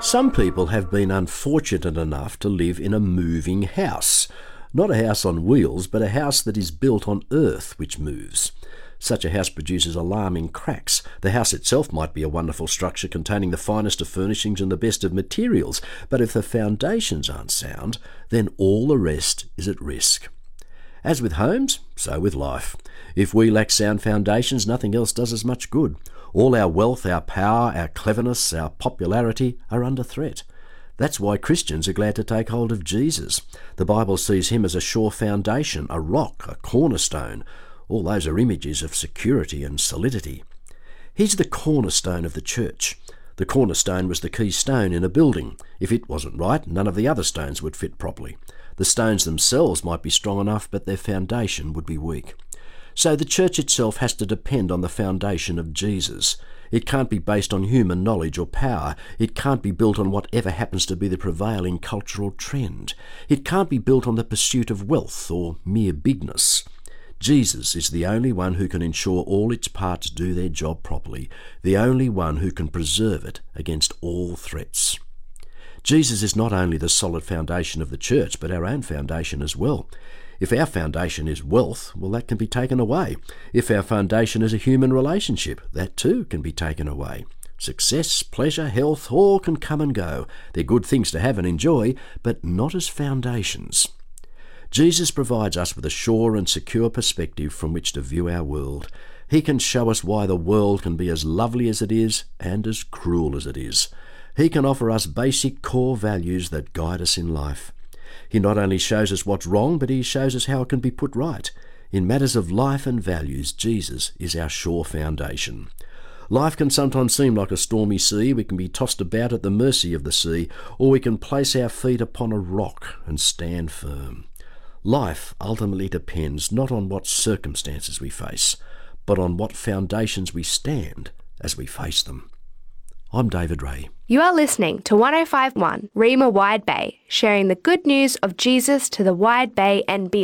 Some people have been unfortunate enough to live in a moving house. Not a house on wheels, but a house that is built on earth which moves. Such a house produces alarming cracks. The house itself might be a wonderful structure containing the finest of furnishings and the best of materials, but if the foundations aren't sound, then all the rest is at risk. As with homes, so with life. If we lack sound foundations, nothing else does us much good. All our wealth, our power, our cleverness, our popularity are under threat. That's why Christians are glad to take hold of Jesus. The Bible sees him as a sure foundation, a rock, a cornerstone. All those are images of security and solidity. He's the cornerstone of the church. The cornerstone was the key stone in a building. If it wasn't right, none of the other stones would fit properly. The stones themselves might be strong enough, but their foundation would be weak. So the church itself has to depend on the foundation of Jesus. It can't be based on human knowledge or power. It can't be built on whatever happens to be the prevailing cultural trend. It can't be built on the pursuit of wealth or mere bigness. Jesus is the only one who can ensure all its parts do their job properly, the only one who can preserve it against all threats. Jesus is not only the solid foundation of the church, but our own foundation as well. If our foundation is wealth, well, that can be taken away. If our foundation is a human relationship, that too can be taken away. Success, pleasure, health, all can come and go. They're good things to have and enjoy, but not as foundations. Jesus provides us with a sure and secure perspective from which to view our world. He can show us why the world can be as lovely as it is and as cruel as it is. He can offer us basic core values that guide us in life. He not only shows us what's wrong, but he shows us how it can be put right. In matters of life and values, Jesus is our sure foundation. Life can sometimes seem like a stormy sea. We can be tossed about at the mercy of the sea, or we can place our feet upon a rock and stand firm. Life ultimately depends not on what circumstances we face, but on what foundations we stand as we face them. I'm David Ray. You are listening to 105.1 Rima Wide Bay, sharing the good news of Jesus to the Wide Bay and beyond.